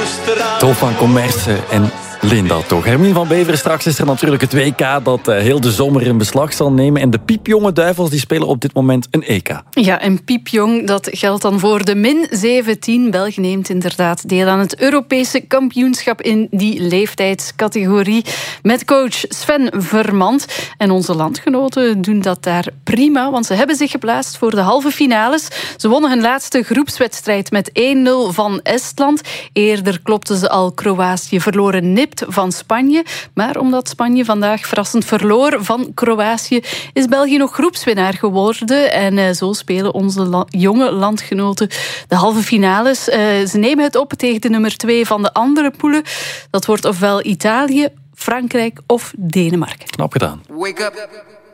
Tof van Commerce en Linda toch. Hermine van Beveren, straks is er natuurlijk het WK dat heel de zomer in beslag zal nemen. En de piepjonge duivels die spelen op dit moment een EK. Ja, en piepjong, dat geldt dan voor de min-17. België neemt inderdaad deel aan het Europese kampioenschap in die leeftijdscategorie. Met coach Sven Vermand. En onze landgenoten doen dat daar prima, want ze hebben zich geplaatst voor de halve finales. Ze wonnen hun laatste groepswedstrijd met 1-0 van Estland. Eerder klopten ze al Kroatië, verloren nipt van Spanje. Maar omdat Spanje vandaag verrassend verloor van Kroatië, is België nog groepswinnaar geworden. En zo spelen onze jonge landgenoten de halve finales. Ze nemen het op tegen de nummer 2 van de andere poelen. Dat wordt ofwel Italië, Frankrijk of Denemarken. Knap gedaan. Wake up.